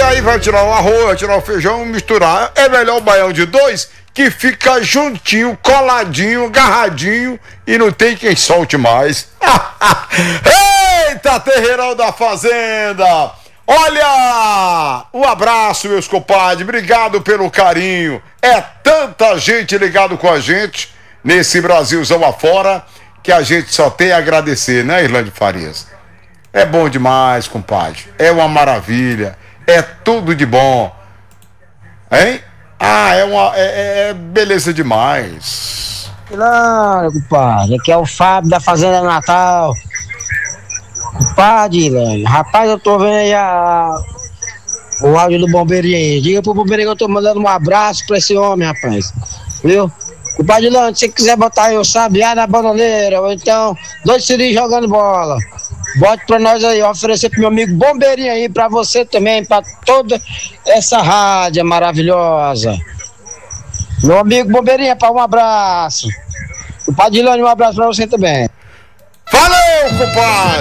aí vai tirar o arroz, vai tirar o feijão, misturar. É melhor o baião de 2 que fica juntinho, coladinho, agarradinho e não tem quem solte mais. Eita, terreirão da fazenda! Olha, um abraço, meus compadres, obrigado pelo carinho. É tanta gente ligado com a gente nesse Brasilzão afora que a gente só tem a agradecer, né, Irlande Farias? É bom demais, compadre. É uma maravilha. É tudo de bom. Hein? É beleza demais. Não, compadre, aqui é o Fábio da Fazenda Natal. Compadre, Ilane, rapaz, eu tô vendo aí o áudio do bombeirinho. Diga pro bombeirinho que eu tô mandando um abraço pra esse homem, rapaz. Viu? Compadre Ilane, se você quiser botar aí o Sabiá na bananeira, ou então 2 ciris jogando bola, bote pra nós aí, oferecer pro meu amigo bombeirinho aí, pra você também, pra toda essa rádio maravilhosa. Meu amigo bombeirinho, um abraço. Compadre Ilane, um abraço pra você também. Valeu, compadre!